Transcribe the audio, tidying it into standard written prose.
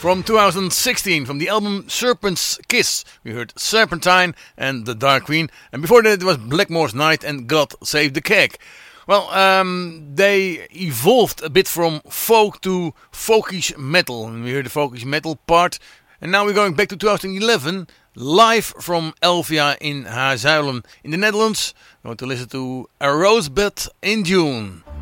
From 2016, from the album Serpent's Kiss, we heard Serpentine and The Dark Queen. And before that it was Blackmore's Night and God Save the Cake. Well, they evolved a bit from folk to folkish metal. And we heard the folkish metal part. And now we're going back to 2011, live from Elvia in Haarzuilen in the Netherlands. We're going to listen to A Rosebud in June.